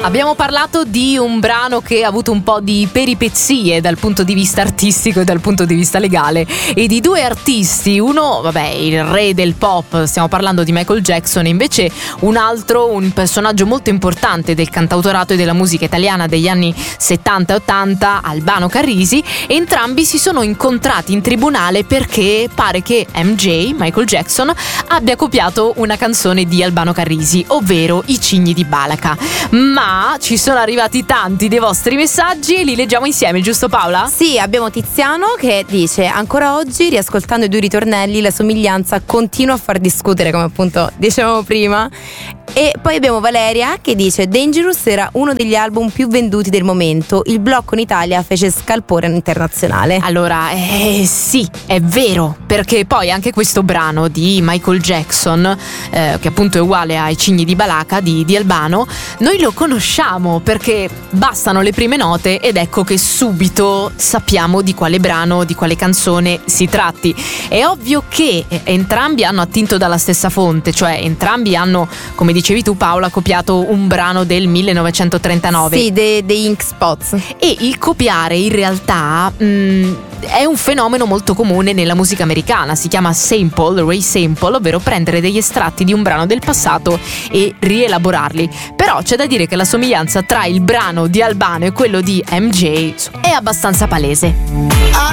Abbiamo parlato di un brano che ha avuto un po' di peripezie dal punto di vista artistico e dal punto di vista legale, e di due artisti, uno, vabbè, il re del pop, stiamo parlando di Michael Jackson, e invece un altro, un personaggio molto importante del cantautorato e della musica italiana degli anni 70 e 80, Albano Carrisi. Entrambi si sono incontrati in tribunale perché pare che Michael Jackson, abbia copiato una canzone di Albano Carrisi, ovvero I Cigni di Balaca. Ma ci sono arrivati tanti dei vostri messaggi e li leggiamo insieme, giusto Paola? Sì, abbiamo Tiziano che dice: ancora oggi, riascoltando i due ritornelli, la somiglianza continua a far discutere, come appunto dicevamo prima. E poi abbiamo Valeria che dice: Dangerous era uno degli album più venduti del momento, il blocco in Italia fece scalpore internazionale. Allora, sì, è vero, perché poi anche questo brano di Michael Jackson, che appunto è uguale ai Cigni di Balaca di Albano, noi lo conosciamo perché bastano le prime note ed ecco che subito sappiamo di quale brano, di quale canzone si tratti. È ovvio che entrambi hanno attinto dalla stessa fonte, cioè entrambi hanno, come dicevi tu Paola, copiato un brano del 1939. Sì, dei Ink Spots. E il copiare in realtà è un fenomeno molto comune nella musica americana, si chiama ray sample, ovvero prendere degli estratti di un brano del passato e rielaborarli. Però c'è da dire che la somiglianza tra il brano di Albano e quello di MJ è abbastanza palese.